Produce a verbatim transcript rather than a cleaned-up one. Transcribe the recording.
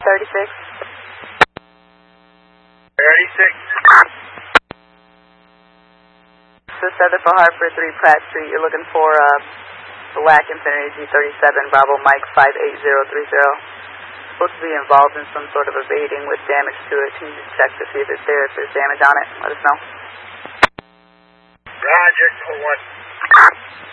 thirty-six. thirty-six. So seven for Hartford, three Pratt Street. You're looking for uh, black Infiniti G thirty-seven, Bravo Mike five eight zero three zero. Supposed to be involved in some sort of evading with damage to it. Can you just check to see if it's there, if there's damage on it? Let us know. Roger, for one.